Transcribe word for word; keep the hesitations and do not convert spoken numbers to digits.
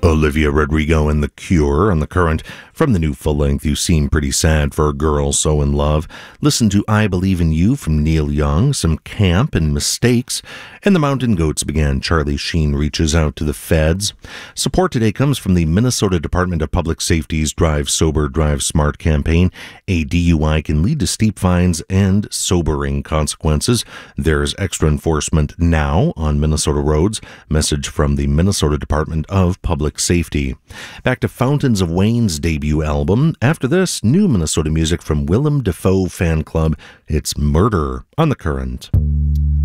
Olivia Rodrigo and The Cure on The Current. From the new full-length You Seem Pretty Sad for a Girl So in Love. Listen to I Believe in You from Neil Young, some Camp and Mistakes, and the Mountain Goats began Charlie Sheen Reaches Out to the Feds. Support today comes from the Minnesota Department of Public Safety's Drive Sober, Drive Smart campaign. A D U I can lead to steep fines and sobering consequences. There's extra enforcement now on Minnesota roads. Message from the Minnesota Department of Public Safety. Back to Fountains of Wayne's debut album. After this, new Minnesota music from Willem Dafoe Fan Club. It's Murder on The Current.